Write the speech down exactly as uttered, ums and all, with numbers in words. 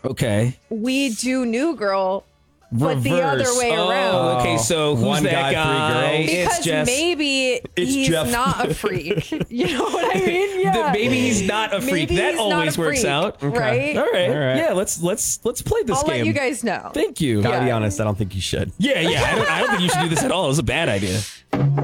Okay. we do New Girl, but the other Reverse. way Oh, around. okay. So who's One that guy, guy? three girls. Because It's just maybe he's Jeff. not a freak. You know what I mean? Yeah. the, maybe he's not a freak. Maybe that he's not always a works freak, out. right? All right. All right. Yeah. Let's let's let's play this I'll game. let you guys know. Thank you. Gotta be Yeah. honest, I don't think you should. Yeah, yeah. I don't, I don't think you should do this at all. It was a bad idea.